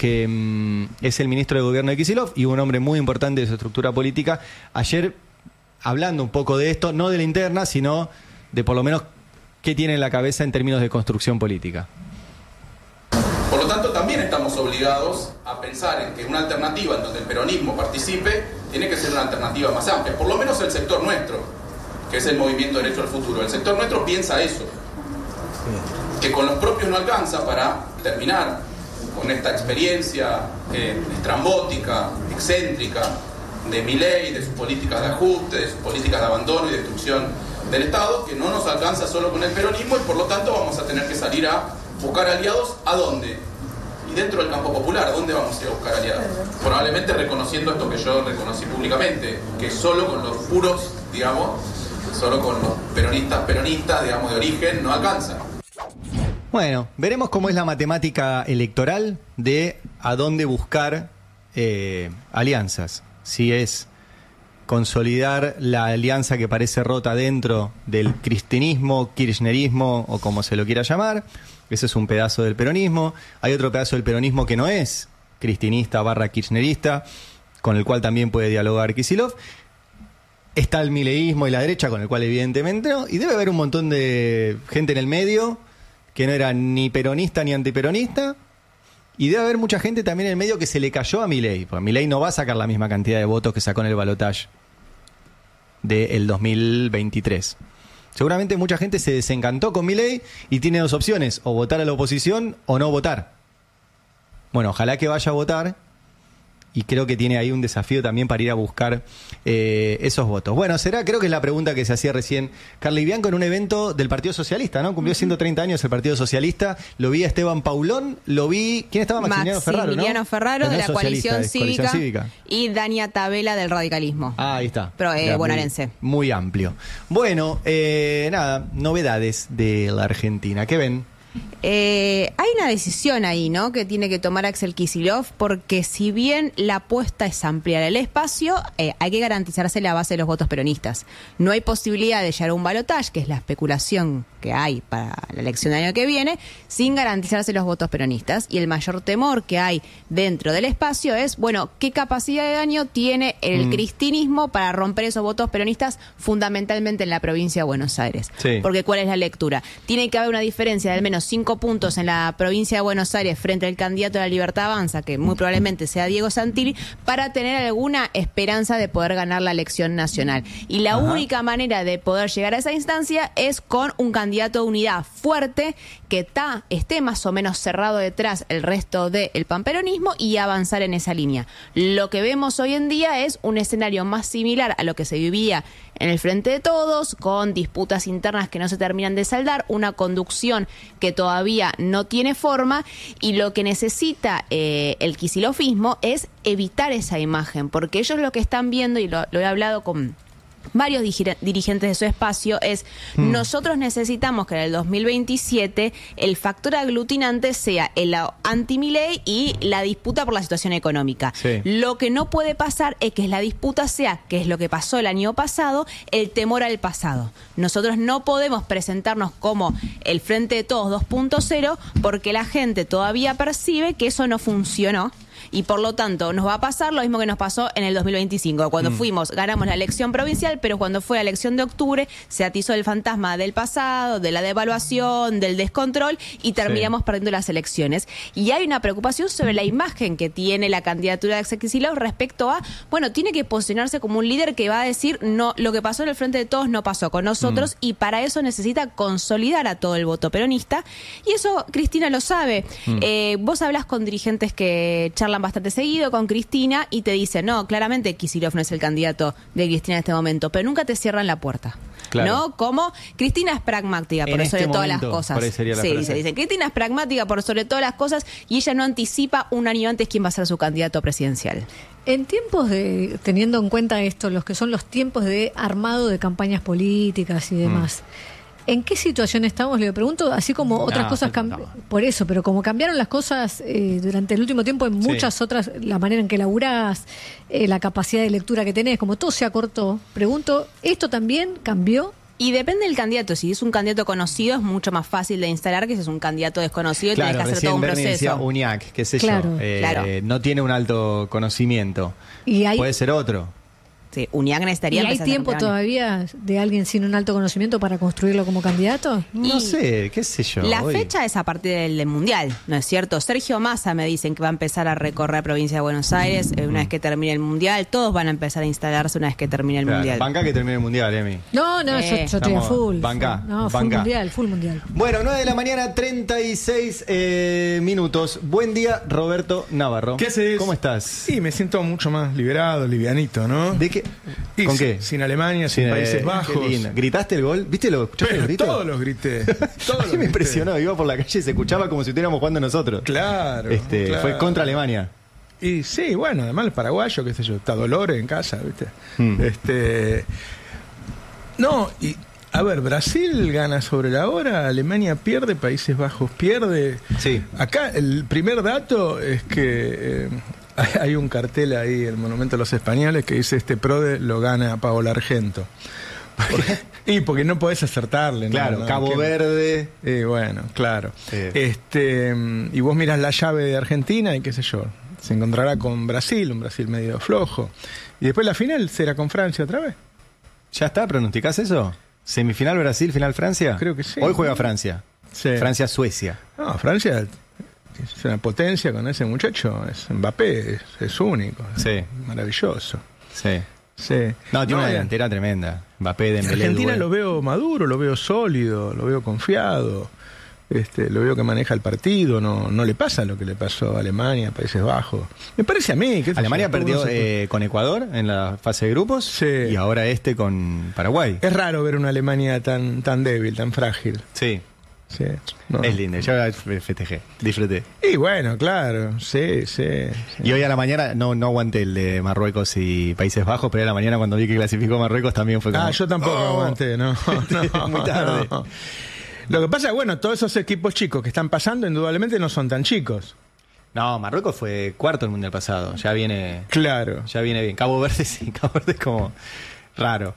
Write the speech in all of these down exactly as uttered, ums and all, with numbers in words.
que mmm, es el ministro de gobierno de Kicillof y un hombre muy importante de su estructura política. Ayer, hablando un poco de esto, no de la interna, sino de por lo menos qué tiene en la cabeza en términos de construcción política. Por lo tanto, también estamos obligados a pensar en que una alternativa en donde el peronismo participe tiene que ser una alternativa más amplia, por lo menos el sector nuestro, que es el Movimiento Derecho al Futuro. El sector nuestro piensa eso, que con los propios no alcanza para terminar con esta experiencia eh, estrambótica, excéntrica de Milei, de sus políticas de ajuste, de sus políticas de abandono y destrucción del Estado, que no nos alcanza solo con el peronismo y por lo tanto vamos a tener que salir a buscar aliados. ¿A dónde? Y dentro del campo popular, ¿dónde vamos a ir a buscar aliados? Probablemente reconociendo esto que yo reconocí públicamente, que solo con los puros, digamos, solo con los peronistas, peronistas, digamos, de origen, no alcanza. Bueno, veremos cómo es la matemática electoral de a dónde buscar eh, alianzas. Si es consolidar la alianza que parece rota dentro del cristinismo, kirchnerismo o como se lo quiera llamar. Ese es un pedazo del peronismo. Hay otro pedazo del peronismo que no es cristinista barra kirchnerista, con el cual también puede dialogar Kicillof. Está el mileísmo y la derecha, con el cual evidentemente no. Y debe haber un montón de gente en el medio que no era ni peronista ni antiperonista. Y debe haber mucha gente también en el medio que se le cayó a Milei, porque Milei no va a sacar la misma cantidad de votos que sacó en el balotaje del dos mil veintitrés. Seguramente mucha gente se desencantó con Milei y tiene dos opciones, o votar a la oposición o no votar. Bueno, ojalá que vaya a votar. Y creo que tiene ahí un desafío también para ir a buscar eh, esos votos. Bueno, será, creo que es la pregunta que se hacía recién Carly Bianco en un evento del Partido Socialista, ¿no? Cumplió ciento treinta años el Partido Socialista. Lo vi a Esteban Paulón, lo vi... ¿Quién estaba? Maximiliano Ferraro, ¿no? Maximiliano Ferraro, de la coalición de cívica, coalición cívica. Y Dania Tabela del radicalismo. Ah, ahí está. Pero eh, bonaerense. Muy, muy amplio. Bueno, eh, nada, novedades de la Argentina. ¿Qué ven? Eh, hay una decisión ahí, ¿no?, que tiene que tomar Axel Kicillof, porque si bien la apuesta es ampliar el espacio, eh, hay que garantizarse la base de los votos peronistas. No hay posibilidad de llegar a un balotaje, que es la especulación que hay para la elección del año que viene, sin garantizarse los votos peronistas. Y el mayor temor que hay dentro del espacio es, bueno, ¿qué capacidad de daño tiene el mm. cristinismo para romper esos votos peronistas, fundamentalmente en la provincia de Buenos Aires? Sí. Porque ¿cuál es la lectura? Tiene que haber una diferencia de al menos cinco puntos en la provincia de Buenos Aires frente al candidato de la Libertad Avanza, que muy probablemente sea Diego Santilli, para tener alguna esperanza de poder ganar la elección nacional. Y la Ajá. única manera de poder llegar a esa instancia es con un candidato de unidad fuerte que ta, esté más o menos cerrado detrás el resto del panperonismo y avanzar en esa línea. Lo que vemos hoy en día es un escenario más similar a lo que se vivía en el Frente de Todos, con disputas internas que no se terminan de saldar, una conducción que todavía no tiene forma, y lo que necesita eh, el kicilofismo es evitar esa imagen, porque ellos lo que están viendo, y lo, lo he hablado con varios dirigentes de su espacio, es mm. nosotros necesitamos que en el dos mil veintisiete el factor aglutinante sea el anti-Milei y la disputa por la situación económica. Sí. Lo que no puede pasar es que la disputa sea, que es lo que pasó el año pasado, el temor al pasado. Nosotros no podemos presentarnos como el Frente de Todos dos punto cero porque la gente todavía percibe que eso no funcionó. Y por lo tanto nos va a pasar lo mismo que nos pasó en el dos mil veinticinco, cuando mm. fuimos, ganamos la elección provincial, pero cuando fue la elección de octubre se atizó el fantasma del pasado, de la devaluación, del descontrol, y terminamos sí. perdiendo las elecciones. Y hay una preocupación sobre la imagen que tiene la candidatura de Axel Kicillof respecto a, bueno, tiene que posicionarse como un líder que va a decir, no, lo que pasó en el Frente de Todos no pasó con nosotros, mm. y para eso necesita consolidar a todo el voto peronista, y eso Cristina lo sabe. Mm. Eh, vos hablas con dirigentes que charlan bastante seguido con Cristina y te dicen, no, claramente Kicillof no es el candidato de Cristina en este momento, pero nunca te cierran la puerta. Claro. ¿No? Como Cristina es pragmática por sobre este todas momento, las cosas. Sí, dice, dice, Cristina es pragmática por sobre todas las cosas y ella no anticipa un año antes quién va a ser su candidato presidencial. En tiempos de, teniendo en cuenta esto, los que son los tiempos de armado de campañas políticas y demás, mm. ¿en qué situación estamos? Le pregunto, así como otras no, cosas cambiaron. Por eso, pero como cambiaron las cosas eh, durante el último tiempo en muchas sí. otras, la manera en que laburás, eh, la capacidad de lectura que tenés, como todo se acortó, pregunto, ¿esto también cambió Y depende del candidato. Si es un candidato conocido, es mucho más fácil de instalar que si es un candidato desconocido y Claro, tenés que hacer recién todo un Bernie decía proceso. Uñac, qué sé Claro. yo. eh, Claro. No tiene un alto conocimiento. Y hay, Puede ser otro. Sí, Uñac ¿y necesitaría hay empezar a tiempo hacer campaña. todavía de alguien sin un alto conocimiento para construirlo como candidato? No Y sé, qué sé yo. La hoy. fecha es a partir del, del Mundial, ¿no es cierto? Sergio Massa me dicen que va a empezar a recorrer provincia de Buenos Aires eh, una vez que termine el Mundial. Todos van a empezar a instalarse una vez que termine el Claro, Mundial. Banca que termine el mundial, Emi. No, no, Eh, yo, yo estoy a estamos- full. banca, no, full banca. mundial, full mundial. Bueno, nueve de la mañana, treinta y seis eh, minutos. Buen día, Roberto Navarro. ¿Qué haces? ¿Cómo estás? Sí, me siento mucho más liberado, livianito, ¿no? ¿De qué? Y ¿Con sin- qué? Sin Alemania, sin Sí, Países eh, Bajos. qué lindo. ¿Gritaste el gol? ¿Viste lo escuchaste Pero el grito? todos los grité. A Todos mí los me grité. impresionó, iba por la calle y se escuchaba como si estuviéramos jugando nosotros. Claro, Este, claro. Fue contra Alemania. Y sí, bueno, además el paraguayo, qué sé yo, está Dolores en casa, ¿viste? Mm. Este. No, y. A ver, Brasil gana sobre la hora, Alemania pierde, Países Bajos pierde. Sí. Acá el primer dato es que eh, hay, hay un cartel ahí, el Monumento a los Españoles, que dice este PRODE lo gana Paola Argento. Y porque no podés acertarle, ¿no? Claro, No, Cabo que- Verde. Y bueno, claro. Sí. Este, y vos mirás la llave de Argentina y qué sé yo, se encontrará con Brasil, un Brasil medio flojo. Y después la final será con Francia otra vez. ¿Ya está? ¿Pronosticás eso? ¿Semifinal Brasil, final Francia? Creo que sí. Hoy juega Francia. Sí. Francia-Suecia. No, Francia es una potencia con ese muchacho, es Mbappé, es, es único, es Sí. maravilloso. Sí. Sí. No, tiene una eh, delantera tremenda. Mbappé, Dembélé, Argentina Dué. lo veo maduro, lo veo sólido, lo veo confiado, este, lo veo que maneja el partido, no, no le pasa lo que le pasó a Alemania, Países Bajos. Me parece a mí que Alemania perdió eh, con Ecuador en la fase de grupos Sí. y ahora este con Paraguay. Es raro ver una Alemania tan, tan débil, tan frágil. Sí, Sí, no. es lindo. Yo festejé, disfruté. Y bueno, claro, sí, sí. sí. Y hoy a la mañana no, no aguanté el de Marruecos y Países Bajos, pero a la mañana cuando vi que clasificó Marruecos también fue como... Ah, yo tampoco ¡Oh! aguanté, no, no, Muy tarde. no. Lo que pasa es, bueno, todos esos equipos chicos que están pasando, indudablemente no son tan chicos. No, Marruecos fue cuarto en el Mundial pasado. Ya viene, Claro, ya viene bien. Cabo Verde sí, Cabo Verde es como raro.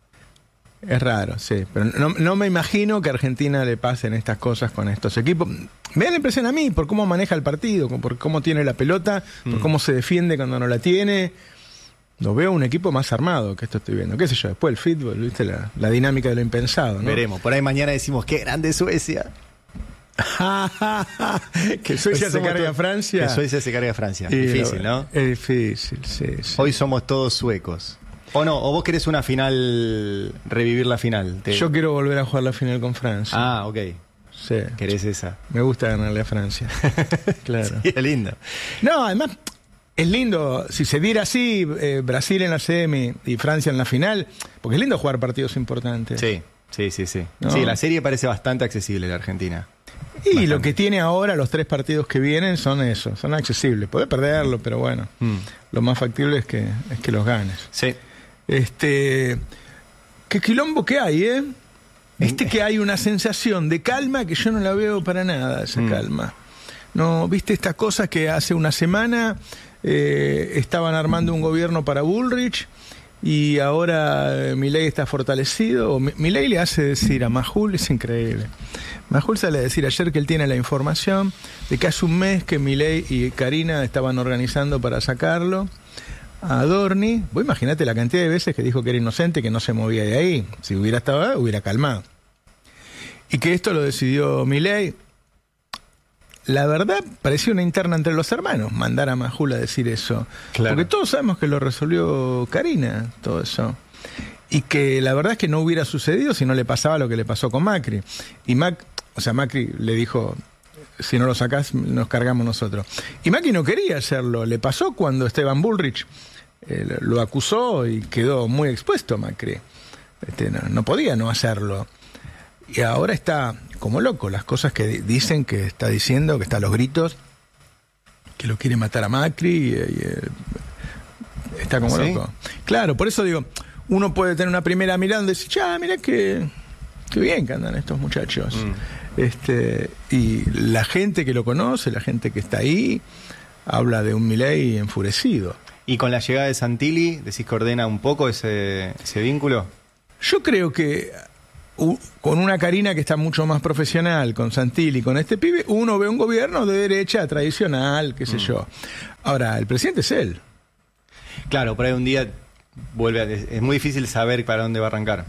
es raro, sí. Pero no, no me imagino que a Argentina le pasen estas cosas con estos equipos. Me da la impresión a mí, por cómo maneja el partido, por cómo tiene la pelota, Mm. por cómo se defiende cuando no la tiene. Lo veo un equipo más armado que esto estoy viendo. ¿Qué sé yo? Después el fútbol, ¿viste? La, la dinámica de lo impensado, ¿no? Veremos. Por ahí mañana decimos, qué grande Suecia. Que Suecia se Somos carga a todos- Francia. Que Suecia se carga a Francia. Y Difícil, lo- ¿no? Es difícil, sí, sí. Hoy somos todos suecos. ¿O no? ¿O vos querés una final, revivir la final? Te- Yo quiero volver a jugar la final con Francia. Ah, ok. Sí. Querés esa. Me gusta ganarle a Francia. Claro. Sí, es lindo. No, además, es lindo, si se diera así, eh, Brasil en la semi y Francia en la final, porque es lindo jugar partidos importantes. Sí, sí, sí, sí. ¿No? Sí, la serie parece bastante accesible la Argentina. Y Bastante. lo que tiene ahora, los tres partidos que vienen, son eso, son accesibles. Podés perderlo, pero bueno, Mm. lo más factible es que, es que los ganes. Sí. Este, qué quilombo que hay, ¿eh? Viste que hay una sensación de calma que yo no la veo para nada, esa Mm. calma. No, viste estas cosas que hace una semana eh, estaban armando un gobierno para Bullrich y ahora eh, Milei está fortalecido. O Mi- Milei le hace decir a Majul, es increíble. Majul sale a decir ayer que él tiene la información de que hace un mes que Milei y Karina estaban organizando para sacarlo a Adorni. Vos imaginate la cantidad de veces que dijo que era inocente, que no se movía de ahí. Si hubiera estado ahí, hubiera calmado. Y que esto lo decidió Milei. La verdad, parecía una interna entre los hermanos, mandar a Majul a decir eso. Claro. Porque todos sabemos que lo resolvió Karina, todo eso. Y que la verdad es que no hubiera sucedido si no le pasaba lo que le pasó con Macri. Y Mac, o sea, Macri le dijo, si no lo sacás, nos cargamos nosotros. Y Macri no quería hacerlo. Le pasó cuando Esteban Bullrich eh, lo acusó y quedó muy expuesto Macri. Este, no, no podía no hacerlo. Y ahora está como loco, las cosas que di- dicen que está diciendo, que está a los gritos, que lo quiere matar a Macri, y, y, eh, está como ¿Sí? loco. Claro, por eso digo, uno puede tener una primera mirada y decir, ya, mira que, que bien que andan estos muchachos. Mm. Este, y la gente que lo conoce, la gente que está ahí, habla de un Milei enfurecido. ¿Y con la llegada de Santilli, decís que ordena un poco ese, ese vínculo? Yo creo que u, con una Karina que está mucho más profesional, con Santilli, con este pibe, uno ve un gobierno de derecha tradicional, qué sé mm. yo. Ahora, el presidente es él. Claro, por ahí un día vuelve a, es muy difícil saber para dónde va a arrancar.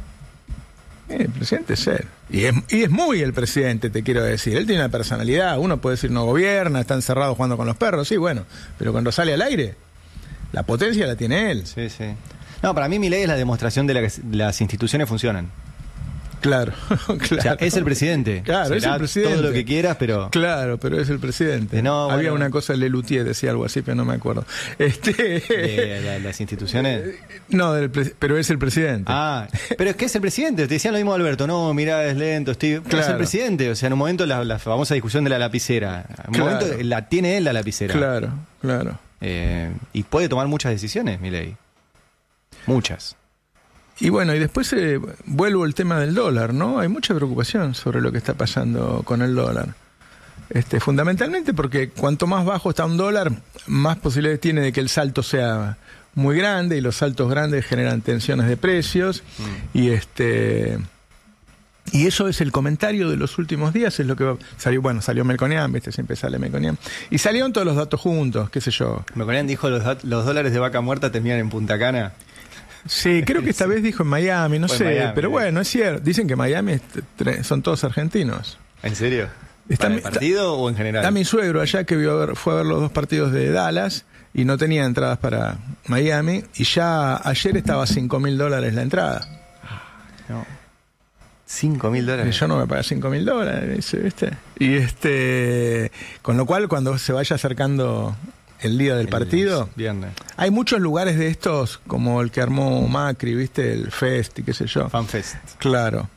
El presidente es él. Y es, y es muy el presidente, te quiero decir. Él tiene una personalidad. Uno puede decir no gobierna, está encerrado jugando con los perros. Sí, bueno. Pero cuando sale al aire, la potencia la tiene él. Sí, sí. No, para mí Milei es la demostración de la que las instituciones funcionan. Claro, claro. O sea, es el presidente. Claro, será es el presidente. todo lo que quieras, pero... Claro, pero es el presidente. No, Había bueno, una cosa, Lelutier decía algo así, pero no me acuerdo. Este... ¿De la, las instituciones? No, del pre... pero es el presidente. Ah, pero es que es el presidente. Te decían lo mismo Alberto. No, mirá, es lento, Steve. Claro. Es el presidente. O sea, en un momento la, la famosa discusión de la lapicera. En un claro. momento la tiene él la lapicera. Claro, claro. Eh, y puede tomar muchas decisiones, Milei. Muchas. Y bueno, y después eh, vuelvo al tema del dólar, ¿no? Hay mucha preocupación sobre lo que está pasando con el dólar. Este, fundamentalmente porque cuanto más bajo está un dólar, más posibilidades tiene de que el salto sea muy grande, y los saltos grandes generan tensiones de precios. Mm. Y este y eso es el comentario de los últimos días, es lo que va, salió, bueno, salió Melconian, ¿viste? Siempre sale Melconian. Y salieron todos los datos juntos, qué sé yo. Melconian dijo los, los dólares de vaca muerta terminan en Punta Cana. Sí, creo que esta sí. vez dijo en Miami, no Fue sé, Miami, pero bueno, es cierto. Dicen que Miami es, son todos argentinos. ¿En serio? ¿Está ¿Para el partido está, o en general? Está mi suegro allá que vio a ver, fue a ver los dos partidos de Dallas y no tenía entradas para Miami, y ya ayer estaba a cinco mil dólares la entrada. No. cinco mil dólares. Yo no me pago cinco mil dólares, ¿viste? Y este, con lo cual, cuando se vaya acercando el día del el partido, viernes. Hay muchos lugares de estos, como el que armó Macri, ¿viste? El Fest y qué sé yo. FanFest. Claro.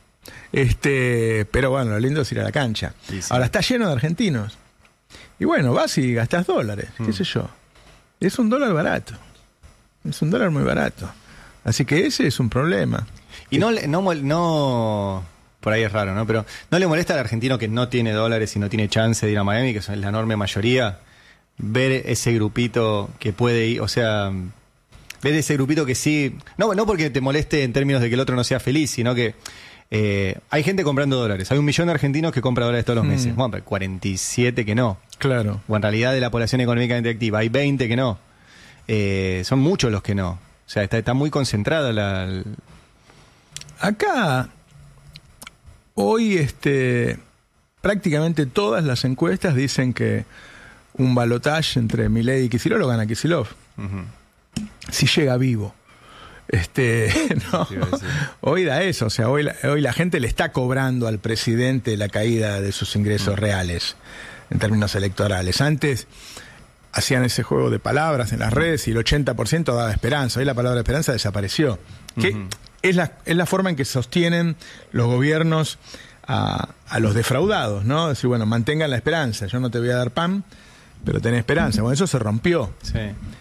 Este, pero bueno, lo lindo es ir a la cancha. Sí, sí. Ahora está lleno de argentinos. Y bueno, vas y gastás dólares, qué mm. sé yo. Es un dólar barato. Es un dólar muy barato. Así que ese es un problema. Y no, no, no, por ahí es raro, ¿no? Pero ¿no le molesta al argentino que no tiene dólares y no tiene chance de ir a Miami, que son la enorme mayoría? Ver ese grupito que puede ir, o sea, ver ese grupito que sí, no, no porque te moleste en términos de que el otro no sea feliz, sino que eh, hay gente comprando dólares. Hay un millón de argentinos que compra dólares todos los meses. Mm. Bueno, pero cuarenta y siete que no. Claro. O en realidad de la población económicamente activa hay veinte que no. Eh, son muchos los que no. O sea, está, está muy concentrada la... El... Acá, hoy, este, prácticamente todas las encuestas dicen que un balotaje entre Milei y Kicillof lo gana Kicillof. Uh-huh. Si llega vivo. Este, no. Sí, sí. Hoy da eso, o sea, hoy la, hoy la gente le está cobrando al presidente la caída de sus ingresos uh-huh. reales en términos electorales. Antes hacían ese juego de palabras en las redes y el ochenta por ciento daba esperanza. Hoy la palabra esperanza desapareció. Uh-huh. Que es la, es la forma en que sostienen los gobiernos a, a los defraudados, ¿no? Decir, bueno, mantengan la esperanza, yo no te voy a dar pan, pero tenés esperanza. Bueno, eso se rompió. Sí.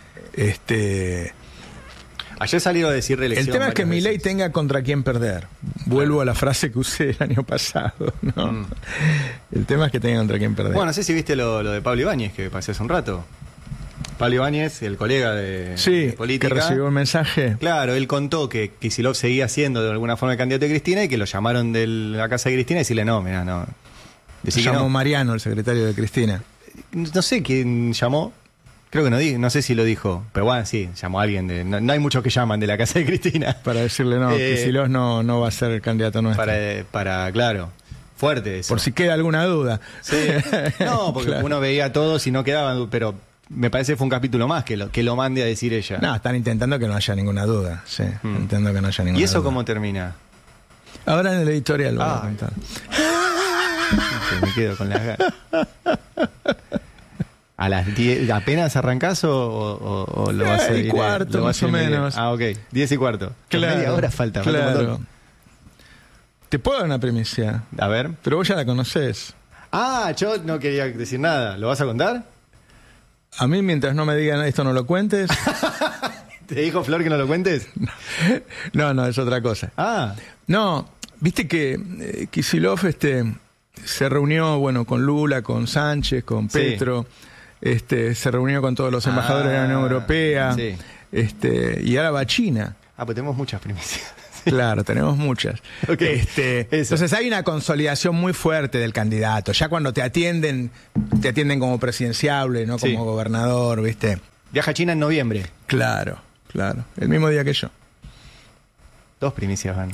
Este, Ayer salió a decir reelección. El tema es que Milei tenga contra quién perder. Vuelvo claro. a la frase que usé el año pasado, ¿no? Mm. El tema es que tenga contra quién perder. Bueno, no sé si viste lo, lo de Pablo Ibáñez, que pasé hace un rato. Pablo Ibáñez, el colega de, sí, de política. Que recibió un mensaje. Claro, él contó que Kicillof seguía siendo de alguna forma el candidato de Cristina y que lo llamaron de la casa de Cristina y decirle no, mira, no. Se llamó no. Mariano, el secretario de Cristina. No sé quién llamó. Creo que no di, no sé si lo dijo, pero bueno, sí, llamó a alguien de... No, no hay muchos que llaman de la casa de Cristina. Para decirle, no, eh, Kicillof no, no va a ser el candidato nuestro. Para, para claro, fuerte eso. Por si queda alguna duda. Sí, no, porque claro. uno veía a todos y no quedaban, pero me parece que fue un capítulo más que lo, que lo mande a decir ella. No, están intentando que no haya ninguna duda, sí, hmm. intentando que no haya ninguna duda. ¿Y eso duda. cómo termina? Ahora en el editorial lo ah. voy a contar. Me quedo con las ganas. ¿A las diez apenas arrancás o, o, o lo vas a ir? diez y cuarto, lo más o menos. Ah, ok. diez y cuarto. Claro. Media hora falta. Claro. Te puedo dar una primicia. A ver. Pero vos ya la conocés. Ah, yo no quería decir nada. ¿Lo vas a contar? A mí, mientras no me digan esto, no lo cuentes. ¿Te dijo Flor que no lo cuentes? No, no, es otra cosa. Ah. No, viste que eh, Kicillof este, se reunió, bueno, con Lula, con Sánchez, con Petro. Sí. Este, se reunió con todos los embajadores ah, de la Unión Europea. Sí. Este, y ahora va a China. Ah, pues tenemos muchas primicias. Claro, tenemos muchas. Okay. Este, entonces hay una consolidación muy fuerte del candidato. Ya cuando te atienden, te atienden como presidenciable, no como sí. gobernador, ¿viste? Viaja a China en noviembre. Claro, claro. El mismo día que yo. Dos primicias van.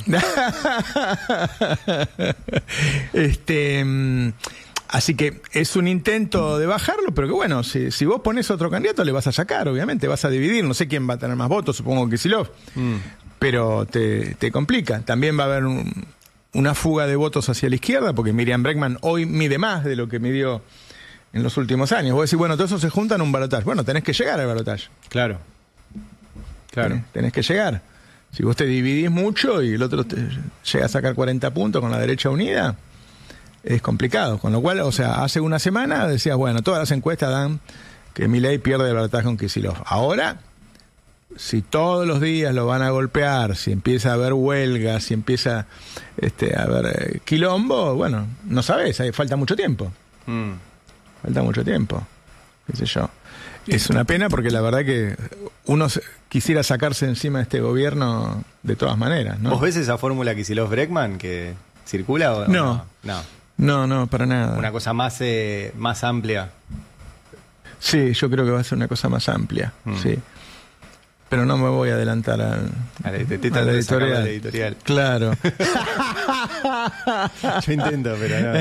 este, así que es un intento de bajarlo, pero que bueno, si, si vos pones otro candidato le vas a sacar, obviamente, vas a dividir. No sé quién va a tener más votos, supongo que Kicillof. Mm. Pero te, te complica. También va a haber un, una fuga de votos hacia la izquierda, porque Miriam Bregman hoy mide más de lo que midió en los últimos años. Vos decís, bueno, todo eso se junta en un balotaje. Bueno, tenés que llegar al balotaje. Claro. Claro. Tenés, tenés que llegar. Si vos te dividís mucho y el otro te llega a sacar cuarenta puntos con la derecha unida, es complicado. Con lo cual, o sea, hace una semana decías, bueno, todas las encuestas dan que Milei pierde el balotaje con Kicillof. Ahora, si todos los días lo van a golpear, si empieza a haber huelgas, si empieza este, a haber eh, quilombo, bueno, no sabés, hay, falta mucho tiempo. Mm. Falta mucho tiempo, qué sé yo. Es una pena porque la verdad que uno quisiera sacarse encima de este gobierno de todas maneras, ¿no? ¿Vos ves esa fórmula Kicillof-Bregman que circula o no? No, no, no, para nada. Una cosa más, eh, más amplia. Sí, yo creo que va a ser una cosa más amplia, mm. sí. Pero no me voy a adelantar al, a la, te, te a la editorial. La editorial. Claro. Yo intento, pero no.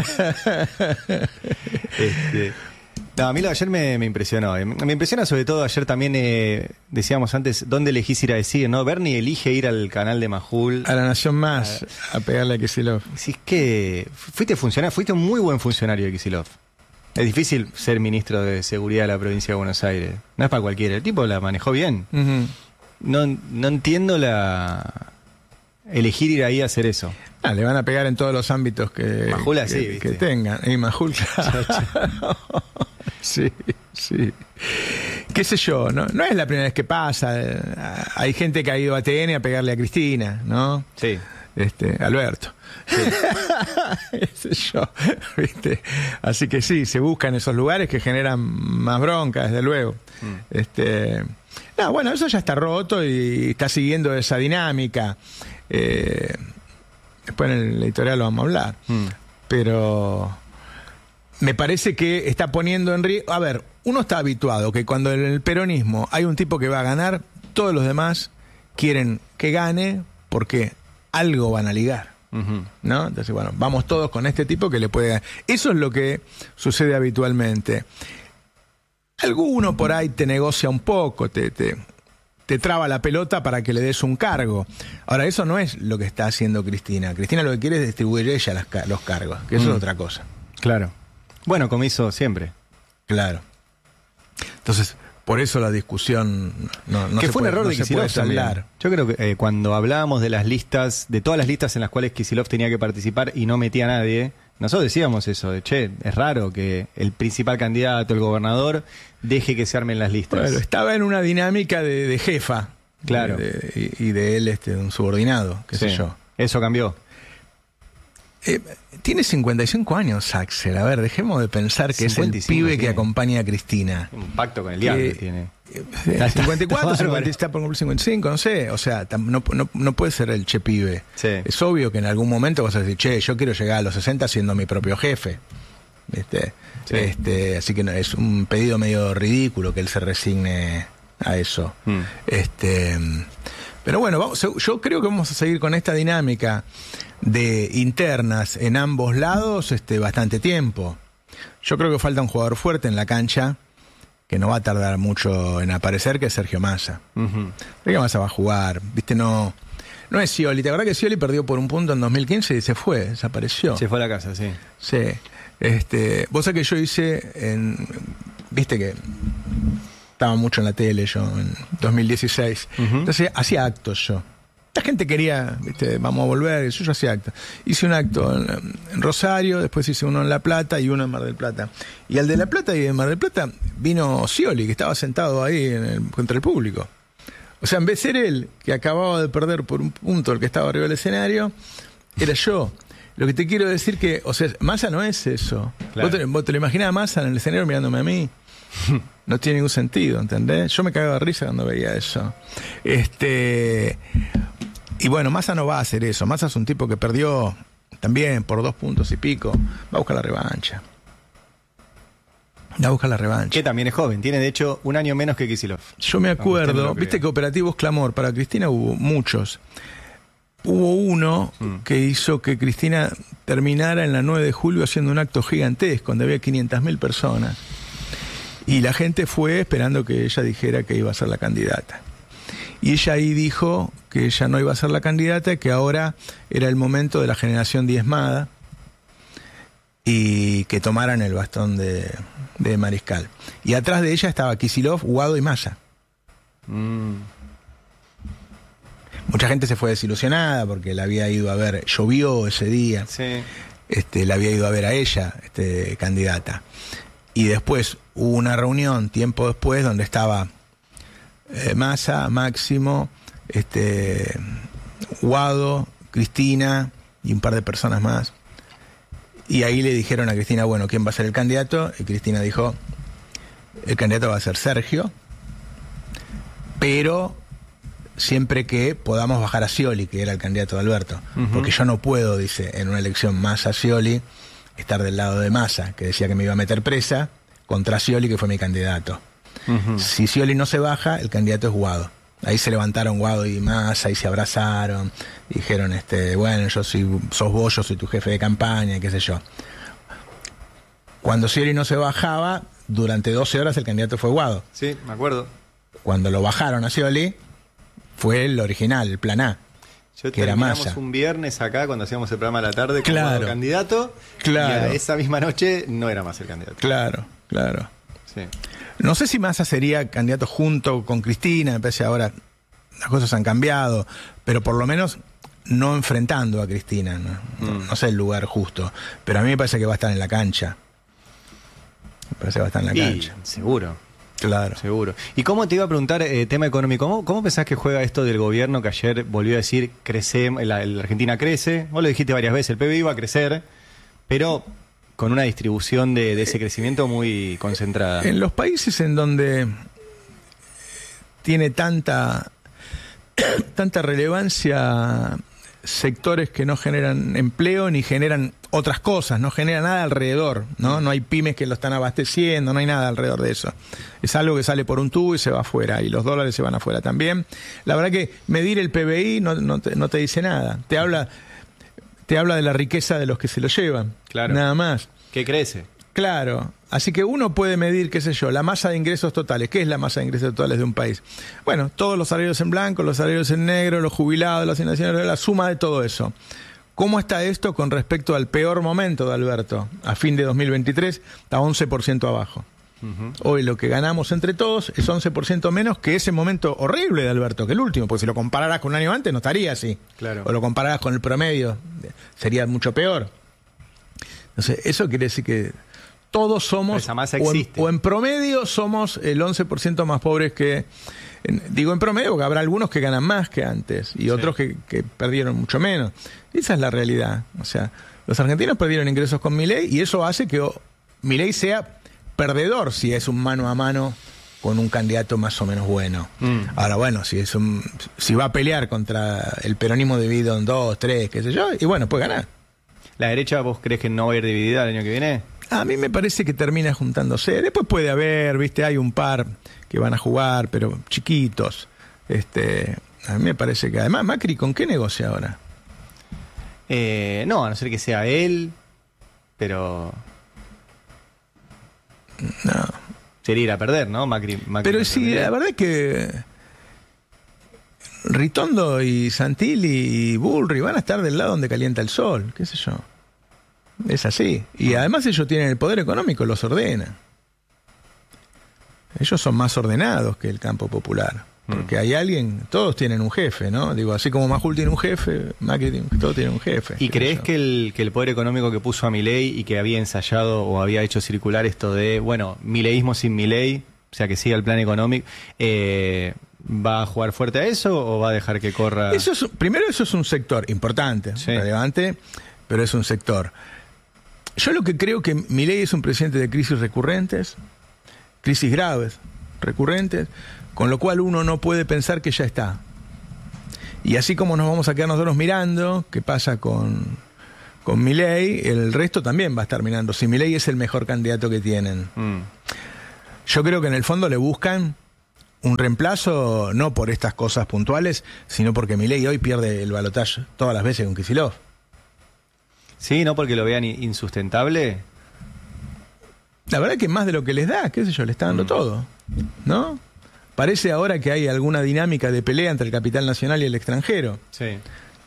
Este... No, a mí lo de ayer me, me impresionó. Me impresiona sobre todo ayer también, eh, decíamos antes, ¿dónde elegís ir a decir? ¿No? Bernie elige ir al canal de Majul. A La Nación Más, a, a pegarle a Kicillof. Si es que fuiste funcionario, fuiste un muy buen funcionario de Kicillof. Es difícil ser ministro de Seguridad de la provincia de Buenos Aires. No es para cualquiera. El tipo la manejó bien. Uh-huh. No, no entiendo la... elegir ir ahí a hacer eso. Ah, le van a pegar en todos los ámbitos que, Majul, que, sí, que tengan. Y Majul, claro. Sí, sí. Qué sé yo, ¿no? No es la primera vez que pasa. Hay gente que ha ido a T N a pegarle a Cristina, ¿no? Sí. Este, Alberto. Sí. Qué sé yo, ¿viste? Así que sí, se buscan esos lugares que generan más bronca, desde luego. Mm. Este, no, bueno, eso ya está roto y está siguiendo esa dinámica. Eh, después en el editorial lo vamos a hablar. Mm. Pero me parece que está poniendo en riesgo... A ver, uno está habituado que cuando en el peronismo hay un tipo que va a ganar, todos los demás quieren que gane porque algo van a ligar. Uh-huh. ¿No? Entonces, bueno, vamos todos con este tipo que le puede ganar. Eso es lo que sucede habitualmente. Alguno por ahí te negocia un poco, te, te, te traba la pelota para que le des un cargo. Ahora, eso no es lo que está haciendo Cristina. Cristina lo que quiere es distribuir ella las, los cargos, que eso mm. es otra cosa. Claro. Bueno, como hizo siempre. Claro. Entonces, por eso la discusión no, no que se fue puede, un error no de Kicillof hablar. Yo creo que eh, cuando hablábamos de las listas, de todas las listas en las cuales Kicillof tenía que participar y no metía a nadie, nosotros decíamos eso, de che, es raro que el principal candidato, el gobernador, deje que se armen las listas. Bueno, estaba en una dinámica de, de jefa. Claro. De, de, y de él, este, un subordinado, qué sí. sé yo. Eso cambió. Eh, tiene cincuenta y cinco años, Axel. A ver, dejemos de pensar que es el pibe tiene. que acompaña a Cristina. Un pacto con el diablo eh, tiene. Eh, cincuenta y cuatro, cincuenta, está por cumplir cincuenta y cinco, no sé. O sea, no, no, no puede ser el che pibe. Sí. Es obvio que en algún momento vas a decir, che, yo quiero llegar a los sesenta siendo mi propio jefe. ¿Viste? Sí. Este, así que no, es un pedido medio ridículo que él se resigne a eso. Mm. Este, pero bueno, vamos, yo creo que vamos a seguir con esta dinámica de internas en ambos lados este, bastante tiempo. Yo creo que falta un jugador fuerte en la cancha que no va a tardar mucho en aparecer, que es Sergio Massa. Uh-huh. Sergio Massa va a jugar, viste, no no es Scioli. ¿Te acordás que Scioli perdió por un punto en dos mil quince y se fue, desapareció? Se fue a la casa, sí. Sí. Este, vos sabés que yo hice en, viste que estaba mucho en la tele yo en dos mil dieciséis. Uh-huh. Entonces hacía actos yo. La gente quería, ¿viste? Vamos a volver, yo, yo hacía acto. Hice un acto en, en Rosario, después hice uno en La Plata y uno en Mar del Plata. Y al de La Plata y de Mar del Plata vino Scioli, que estaba sentado ahí en el, contra el público. O sea, en vez de ser él, que acababa de perder por un punto el que estaba arriba del escenario, era yo. Lo que te quiero decir que, o sea, Massa no es eso. Claro. ¿Vos, te, vos te lo imaginás a Massa en el escenario mirándome a mí? No tiene ningún sentido, ¿entendés? Yo me cagaba de risa cuando veía eso. Este... y bueno, Massa no va a hacer eso. Massa es un tipo que perdió también por dos puntos y pico. Va a buscar la revancha. Va a buscar la revancha. Que también es joven, tiene de hecho un año menos que Kicillof. Yo me acuerdo, que... viste que operativos clamor para Cristina hubo muchos. Hubo uno mm. que hizo que Cristina terminara en la nueve de julio haciendo un acto gigantesco, donde había quinientas mil personas. Y la gente fue esperando que ella dijera que iba a ser la candidata. Y ella ahí dijo que ella no iba a ser la candidata, que ahora era el momento de la generación diezmada y que tomaran el bastón de, de Mariscal. Y atrás de ella estaba Kicillof, Guado y Massa. Mm. Mucha gente se fue desilusionada porque la había ido a ver, llovió ese día, sí. este, la había ido a ver a ella, este, candidata. Y después hubo una reunión, tiempo después, donde estaba eh, Massa, Máximo, este, Guado, Cristina y un par de personas más. Y ahí le dijeron a Cristina, bueno, ¿quién va a ser el candidato? Y Cristina dijo, el candidato va a ser Sergio, pero siempre que podamos bajar a Scioli, que era el candidato de Alberto. Uh-huh. Porque yo no puedo, dice, en una elección Massa-Scioli, estar del lado de Massa, que decía que me iba a meter presa, contra Scioli, que fue mi candidato. Uh-huh. Si Scioli no se baja, el candidato es Guado. Ahí se levantaron Guado y Massa y se abrazaron, dijeron, este, bueno, yo soy, sos vos, yo soy tu jefe de campaña, qué sé yo. Cuando Scioli no se bajaba, durante doce horas el candidato fue Guado. Sí, me acuerdo. Cuando lo bajaron a Scioli, fue el original, el plan A. Yo que era Massa. Un viernes acá cuando hacíamos el programa a la tarde con claro. Guado candidato, claro. y a esa misma noche no era más el candidato. Claro, claro. Sí. No sé si Massa sería candidato junto con Cristina, me parece ahora las cosas han cambiado, pero por lo menos no enfrentando a Cristina, no, mm. no sé el lugar justo, pero a mí me parece que va a estar en la cancha. Me parece que va a estar en la y, cancha. Seguro. Claro. Seguro. ¿Y cómo te iba a preguntar, eh, tema económico, ¿cómo, ¿cómo pensás que juega esto del gobierno que ayer volvió a decir, crece, la, la Argentina crece? Vos lo dijiste varias veces, el P B I iba a crecer, pero con una distribución de, de ese crecimiento muy concentrada. En los países en donde tiene tanta, tanta relevancia sectores que no generan empleo ni generan otras cosas, no genera nada alrededor, ¿no? No hay pymes que lo están abasteciendo, no hay nada alrededor de eso. Es algo que sale por un tubo y se va afuera, y los dólares se van afuera también. La verdad que medir el P B I no, no, te, no te dice nada. Te habla, te habla de la riqueza de los que se lo llevan. Claro. Nada más. ¿Qué crece? Claro. Así que uno puede medir, qué sé yo, la masa de ingresos totales. ¿Qué es la masa de ingresos totales de un país? Bueno, todos los salarios en blanco, los salarios en negro, los jubilados, las asignaciones, la suma de todo eso. ¿Cómo está esto con respecto al peor momento de Alberto? A fin de dos mil veintitrés está once por ciento abajo. Uh-huh. Hoy lo que ganamos entre todos es once por ciento menos que ese momento horrible de Alberto, que el último, porque si lo compararas con un año antes no estaría así. Claro. O lo compararas con el promedio, sería mucho peor. Entonces, eso quiere decir que todos somos, esa masa o, en, existe. o en promedio somos el once por ciento más pobres que... En, digo en promedio porque habrá algunos que ganan más que antes y sí. otros que, que perdieron mucho menos. Esa es la realidad. O sea, los argentinos perdieron ingresos con Milei y eso hace que oh, Milei sea perdedor si es un mano a mano con un candidato más o menos bueno. Mm. Ahora, bueno, si es un, si va a pelear contra el peronismo dividido en dos, tres, qué sé yo, y bueno, puede ganar. ¿La derecha vos crees que no va a ir dividida el año que viene? A mí me parece que termina juntándose. Después puede haber, viste, hay un par que van a jugar, pero chiquitos. Este, a mí me parece que además Macri, ¿con qué negocia ahora? Eh, no, a no ser que sea él, pero no. Sería ir a perder, ¿no? Macri, Macri pero sí, la verdad es que Ritondo y Santilli y Bullrich van a estar del lado donde calienta el sol, qué sé yo. Es así. Y además ellos tienen el poder económico, los ordenan. Ellos son más ordenados que el campo popular. Porque hay alguien, todos tienen un jefe, ¿no? Digo, así como Majul tiene un jefe, Macri tiene, todos tienen un jefe. ¿Y crees que el, que el poder económico que puso a Milei y que había ensayado o había hecho circular esto de, bueno, mileísmo sin Milei, o sea, que siga el plan económico, eh, ¿va a jugar fuerte a eso o va a dejar que corra? Eso es, primero, eso es un sector importante, sí. relevante, pero es un sector. Yo lo que creo que Milei es un presidente de crisis recurrentes, crisis graves, recurrentes, con lo cual uno no puede pensar que ya está. Y así como nos vamos a quedar nosotros mirando qué pasa con, con Milei, el resto también va a estar mirando si Milei es el mejor candidato que tienen. Mm. Yo creo que en el fondo le buscan un reemplazo, no por estas cosas puntuales, sino porque Milei hoy pierde el balotaje todas las veces con Kicillof. Sí, no porque lo vean insustentable. La verdad que más de lo que les da, qué sé yo, le está dando mm. todo, ¿no? Parece ahora que hay alguna dinámica de pelea entre el capital nacional y el extranjero. Sí.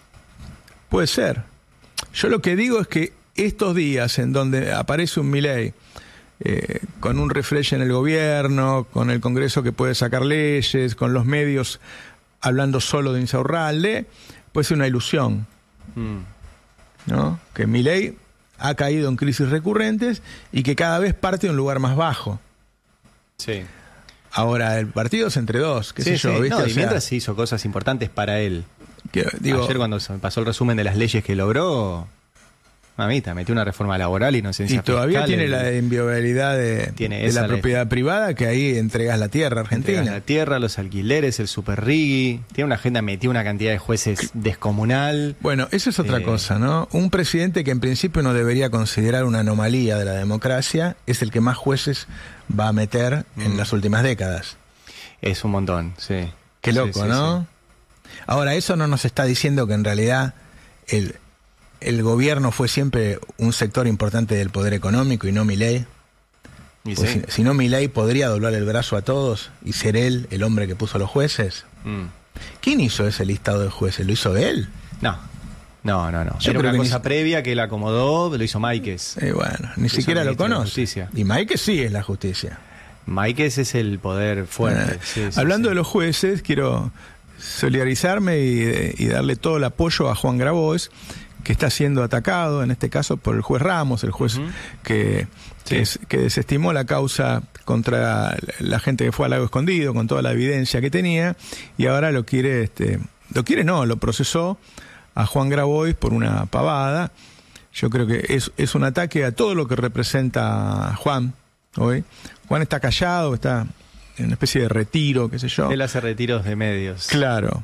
Puede ser. Yo lo que digo es que estos días en donde aparece un Milei eh, con un refresh en el gobierno, con el Congreso que puede sacar leyes, con los medios hablando solo de Insaurralde, puede ser una ilusión, mm. ¿no? Que Milei ha caído en crisis recurrentes y que cada vez parte de un lugar más bajo. Sí. Ahora, el partido es entre dos, qué sí, sé yo, sí. ¿viste? No, o y sea, mientras se hizo cosas importantes para él. Que, digo, ayer cuando se pasó el resumen de las leyes que logró, mamita, metió una reforma laboral, inocencia y todavía fiscal, tiene el, la inviolabilidad de, tiene de la ley. propiedad privada, que ahí entregas la tierra a Argentina. Entregas la tierra, los alquileres, el superrigui. Tiene una agenda, metió una cantidad de jueces descomunal. Bueno, eso es otra eh, cosa, ¿no? Un presidente que en principio no debería considerar una anomalía de la democracia es el que más jueces va a meter mm. en las últimas décadas. Es un montón, sí. Qué loco, sí, sí, ¿no? Sí. Ahora, eso no nos está diciendo que en realidad el, el gobierno fue siempre un sector importante del poder económico y no Milei. ¿Y pues sí? si, si no, Milei podría doblar el brazo a todos y ser él el hombre que puso a los jueces. Mm. ¿Quién hizo ese listado de jueces? ¿Lo hizo él? No, no, no. no. Yo Era creo una que cosa ni... previa que él acomodó, lo hizo Máiquez. Eh, bueno, ni lo siquiera lo conoce. Y Máiquez sí es la justicia. Máiquez es el poder fuerte. Eh, sí, sí, hablando sí. de los jueces, quiero solidarizarme y, y darle todo el apoyo a Juan Grabois, que está siendo atacado, en este caso por el juez Ramos, el juez uh-huh. que, sí. que, es, que desestimó la causa contra la gente que fue al Lago Escondido, con toda la evidencia que tenía, y ahora lo quiere, este, lo quiere no, lo procesó a Juan Grabois por una pavada. Yo creo que es, es un ataque a todo lo que representa Juan hoy. Juan está callado, está en una especie de retiro, qué sé yo. Él hace retiros de medios. Claro,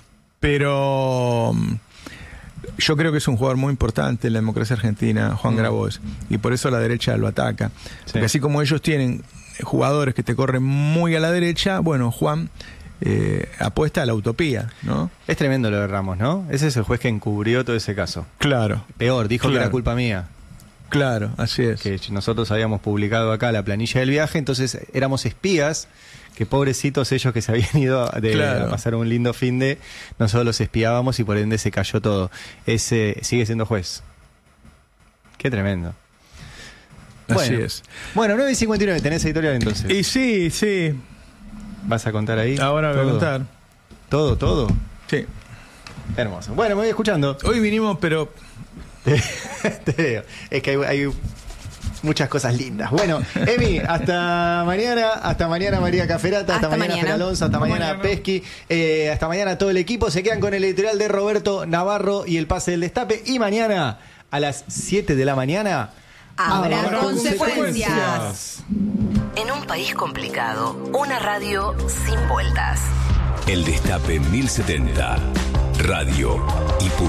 pero yo creo que es un jugador muy importante en la democracia argentina, Juan mm. Grabois, y por eso la derecha lo ataca. Sí. Porque así como ellos tienen jugadores que te corren muy a la derecha, bueno, Juan eh, apuesta a la utopía, ¿no? Es tremendo lo de Ramos, ¿no? Ese es el juez que encubrió todo ese caso. Claro. Peor, dijo claro. que era culpa mía. Claro, así es. Que nosotros habíamos publicado acá la planilla del viaje, entonces éramos espías, que pobrecitos ellos que se habían ido de, claro. a pasar un lindo fin de, nosotros los espiábamos y por ende se cayó todo. Ese sigue siendo juez. Qué tremendo. Así bueno, es. Bueno, nueve y cincuenta y nueve, ¿tenés editorial entonces? Y sí, sí. ¿Vas a contar ahí? Ahora voy a contar. ¿Todo, todo? Sí. Hermoso. Bueno, me voy escuchando. Hoy vinimos, pero... Te veo. Es que hay, hay muchas cosas lindas. Bueno, Emi, hasta mañana. Hasta mañana María Caferata. Hasta, hasta mañana, mañana. Fer Alonso. Hasta mañana, mañana Pesqui. Eh, hasta mañana todo el equipo. Se quedan con el editorial de Roberto Navarro y el pase del destape. Y mañana a las siete de la mañana habrá, habrá consecuencias. consecuencias. En un país complicado, una radio sin vueltas. El Destape mil setenta. Radio y